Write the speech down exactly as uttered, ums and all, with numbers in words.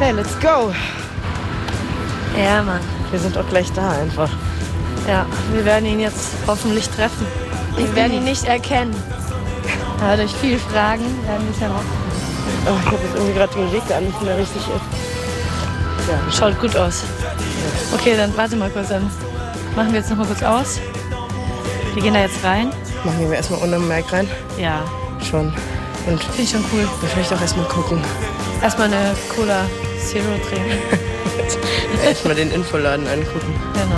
Okay, let's go. Ja, Mann. Wir sind auch gleich da einfach. Ja, wir werden ihn jetzt hoffentlich treffen. Wir werden ihn nicht erkennen. Aber durch viele Fragen werden wir es herausfinden. Oh, ich habe jetzt irgendwie gerade den Weg gar nicht mehr richtig. Ja. Schaut gut aus. Okay, dann warte mal kurz. Dann machen wir jetzt noch mal kurz aus. Wir gehen da jetzt rein. Machen wir erstmal unbemerkt rein? Ja. Schon. Und finde ich schon cool. Dann vielleicht auch erstmal gucken. Erstmal eine Cola Zero trinken. Erstmal den Infoladen angucken. Genau.